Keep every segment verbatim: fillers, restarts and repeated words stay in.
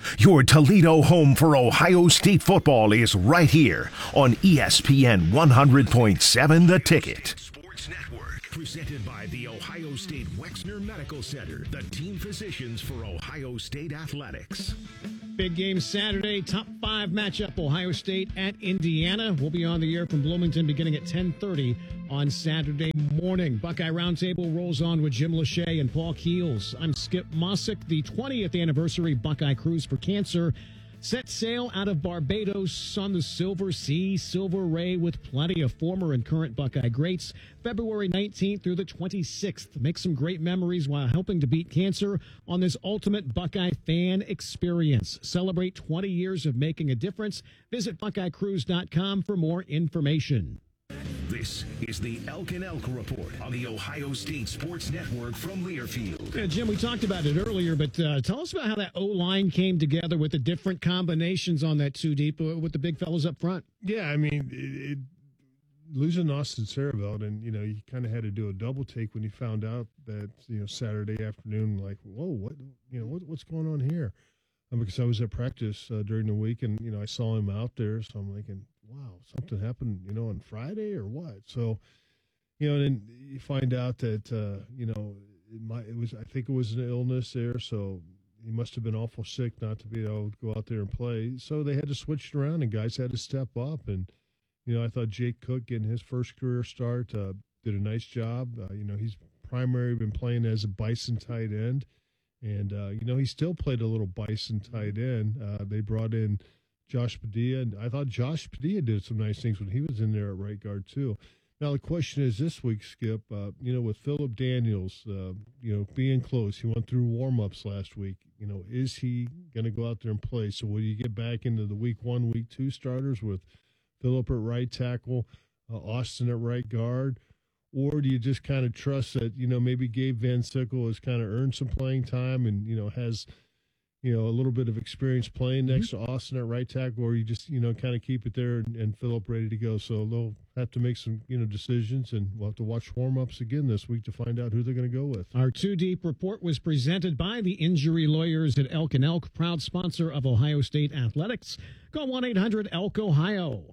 Your Toledo home for Ohio State football is right here on E S P N one hundred point seven The Ticket. Sports Network, presented by the Ohio State Wexner Medical Center, the team physicians for Ohio State athletics. Big game Saturday, top five matchup, Ohio State at Indiana. We'll be on the air from Bloomington beginning at ten thirty on Saturday morning. Buckeye Roundtable rolls on with Jim Lachey and Paul Keels. I'm Skip Mossick. The twentieth anniversary Buckeye Cruise for Cancer set sail out of Barbados on the Silver Sea, Silver Ray, with plenty of former and current Buckeye greats. February nineteenth through the twenty-sixth. Make some great memories while helping to beat cancer on this ultimate Buckeye fan experience. Celebrate twenty years of making a difference. Visit buckeye cruise dot com for more information. This is the Elk and Elk Report on the Ohio State Sports Network from Learfield. Yeah, Jim, we talked about it earlier, but uh, tell us about how that O-line came together with the different combinations on that two deep with the big fellas up front. Yeah, I mean, it, it, losing Austin Sarabelt, and, you know, you kind of had to do a double take when you found out that, you know, Saturday afternoon, like, whoa, what, you know, what, what's going on here? Um, because I was at practice uh, during the week, and, you know, I saw him out there, so I'm thinking, wow, something happened, you know, on Friday or what? So, you know, and then you find out that, uh, you know, it, might, it was, I think it was an illness there. So he must have been awful sick not to be able to go out there and play. So they had to switch it around and guys had to step up. And, you know, I thought Jake Cook getting his first career start uh, did a nice job. Uh, you know, he's primarily been playing as a Bison tight end. And, uh, you know, he still played a little Bison tight end. Uh, they brought in Josh Padilla, and I thought Josh Padilla did some nice things when he was in there at right guard too. Now the question is this week, Skip, uh, you know, with Phillip Daniels, uh, you know, being close, he went through warm-ups last week. You know, is he going to go out there and play? So will you get back into the week one, week two starters with Phillip at right tackle, uh, Austin at right guard, or do you just kind of trust that, you know, maybe Gabe Van Sickle has kind of earned some playing time and, you know, has – you know, a little bit of experience playing next mm-hmm. to Austin at right tackle, or you just, you know, kind of keep it there and, and Phillip ready to go. So they'll have to make some, you know, decisions, and we'll have to watch warm-ups again this week to find out who they're going to go with. Our two-deep report was presented by the injury lawyers at Elk and Elk, proud sponsor of Ohio State Athletics. Call one eight hundred elk ohio.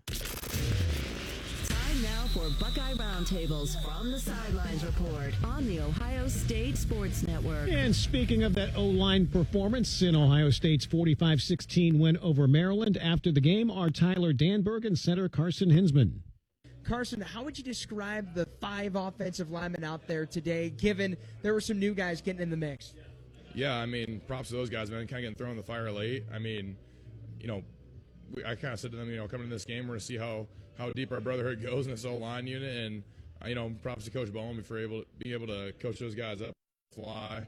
Now for Buckeye Roundtables from the Sidelines Report on the Ohio State Sports Network. And speaking of that O-line performance in Ohio State's forty-five sixteen win over Maryland, after the game are Tyler Danberg and center Carson Hinsman. Carson, how would you describe the five offensive linemen out there today, given there were some new guys getting in the mix? Yeah, I mean, props to those guys, man, kind of getting thrown in the fire late. I mean, you know, we, I kind of said to them, you know, coming into this game, we're going to see how – how deep our brotherhood goes in this O-line unit, and uh, you know, props to Coach Bowen for able being able to coach those guys up, fly.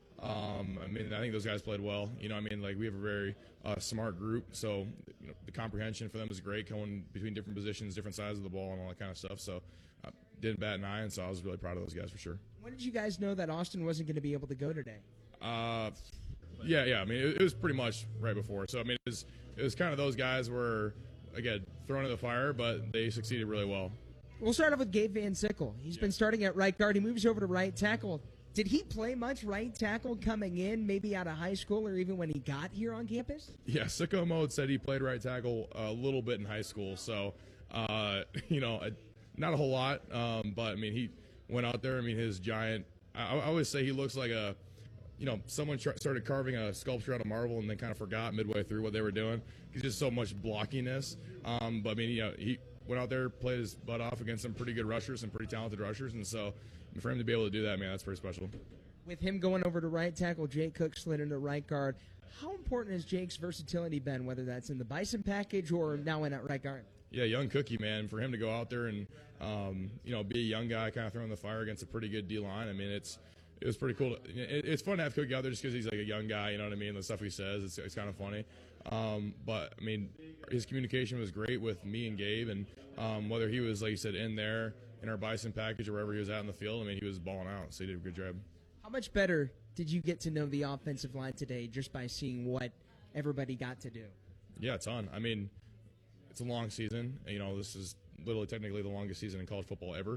Um, I mean, I think those guys played well. You know, I mean, like we have a very uh, smart group, so you know, the comprehension for them is great, going between different positions, different sides of the ball, and all that kind of stuff. So, uh, didn't bat an eye, and so I was really proud of those guys for sure. When did you guys know that Austin wasn't going to be able to go today? Uh, yeah, yeah. I mean, it, it was pretty much right before. So, I mean, it was it was kind of those guys were. Again, thrown in the fire, but they succeeded really well. We'll start off with Gabe Van Sickle. He's yeah. been starting at right guard. He moves over to right tackle. Did he play much right tackle coming in, maybe out of high school or even when he got here on campus? Yeah, Sicko Mode said he played right tackle a little bit in high school. So, uh, you know, not a whole lot. Um, but, I mean, he went out there. I mean, his giant – I always say he looks like a – you know, someone tr- started carving a sculpture out of marble and then kind of forgot midway through what they were doing. He's just so much blockiness. Um, but, I mean, you know, he went out there, played his butt off against some pretty good rushers, some pretty talented rushers. And so for him to be able to do that, man, that's pretty special. With him going over to right tackle, Jake Cook slid into right guard. How important has Jake's versatility been, whether that's in the Bison package or now in at right guard? Yeah, young cookie, man. For him to go out there and, um, you know, be a young guy kind of throwing the fire against a pretty good D-line, I mean, it's – it was pretty cool. To, it, it's fun to have Cookie out there just because he's like a young guy, you know what I mean? The stuff he says, it's, it's kind of funny. Um, but, I mean, his communication was great with me and Gabe, and um, whether he was, like you said, in there, in our Bison package or wherever he was at in the field, I mean, he was balling out, so he did a good job. How much better did you get to know the offensive line today just by seeing what everybody got to do? Yeah, a ton. I mean, it's a long season. You know, this is literally technically the longest season in college football ever.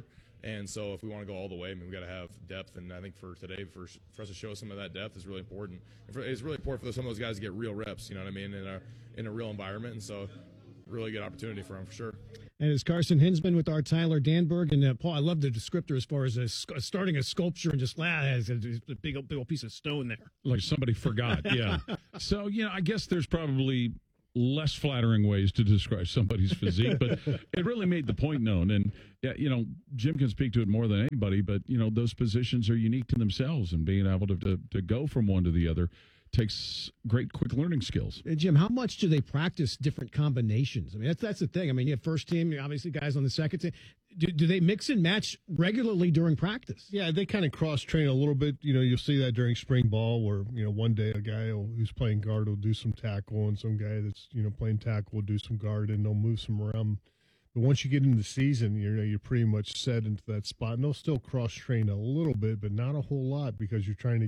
And so if we want to go all the way, I mean, we got to have depth. And I think for today, for, for us to show some of that depth is really important. And for, it's really important for some of those guys to get real reps, you know what I mean, in a, in a real environment. And so really good opportunity for them for sure. And it's Carson Hinsman with our Tyler Danberg. And uh, Paul, I love the descriptor as far as a, sc- starting a sculpture and just ah, has a, a big, big old piece of stone there. Like somebody forgot, yeah. So, you know, I guess there's probably less flattering ways to describe somebody's physique, but it really made the point known. And, yeah, you know, Jim can speak to it more than anybody, but, you know, those positions are unique to themselves, and being able to, to, to go from one to the other takes great quick learning skills. And Jim, how much do they practice different combinations? I mean, that's that's the thing. I mean, you have first team, obviously guys on the second team. Do, do they mix and match regularly during practice? Yeah, they kind of cross train a little bit. You know, you'll see that during spring ball, where you know one day a guy will, who's playing guard will do some tackle, and some guy that's you know playing tackle will do some guard, and they'll move some around. But once you get into the season, you know you're pretty much set into that spot. And they'll still cross train a little bit, but not a whole lot, because you're trying to